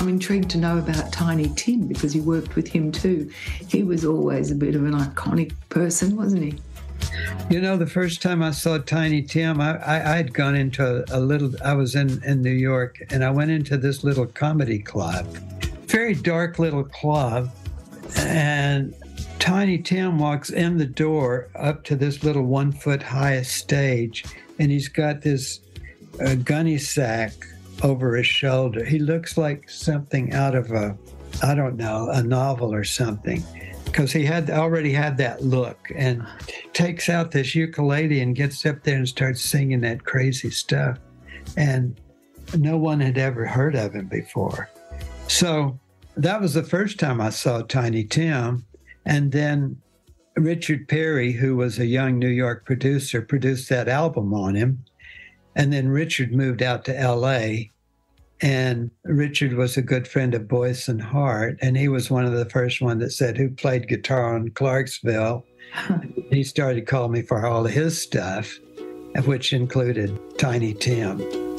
I'm intrigued to know about Tiny Tim because you worked with him too. He was always a bit of an iconic person, wasn't he? You know, the first time I saw Tiny Tim, I'd gone into I was in New York, and I went into this little comedy club, very dark little club, and Tiny Tim walks in the door up to this little 1 foot high stage, and he's got this gunny sack over his shoulder. He looks like something out of a novel or something, because he already had that look, and takes out this ukulele and gets up there and starts singing that crazy stuff. And no one had ever heard of him before. So that was the first time I saw Tiny Tim. And then Richard Perry, who was a young New York producer, produced that album on him. And then Richard moved out to L.A., and Richard was a good friend of Boyce and Hart, and he was one of the first one that said, who played guitar on Clarksville. He started calling me for all of his stuff, which included Tiny Tim.